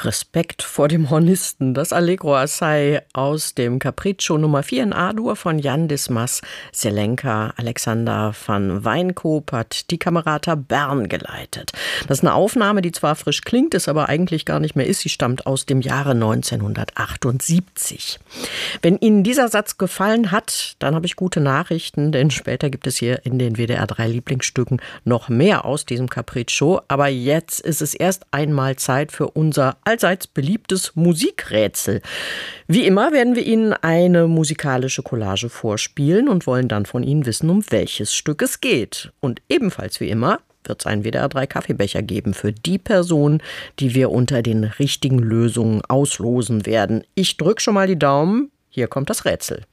Respekt vor dem Hornisten, das Allegro assai aus dem Capriccio Nummer 4 in A-Dur von Jan Dismas Zelenka. Alexander van Wijnkoop hat die Camerata Bern geleitet. Das ist eine Aufnahme, die zwar frisch klingt, es aber eigentlich gar nicht mehr ist. Sie stammt aus dem Jahre 1978. Wenn Ihnen dieser Satz gefallen hat, dann habe ich gute Nachrichten, denn später gibt es hier in den WDR 3 Lieblingsstücken noch mehr aus diesem Capriccio. Aber jetzt ist es erst einmal Zeit für unser allseits beliebtes Musikrätsel. Wie immer werden wir Ihnen eine musikalische Collage vorspielen und wollen dann von Ihnen wissen, um welches Stück es geht. Und ebenfalls wie immer wird es einen WDR 3 Kaffeebecher geben für die Person, die wir unter den richtigen Lösungen auslosen werden. Ich drücke schon mal die Daumen. Hier kommt das Rätsel.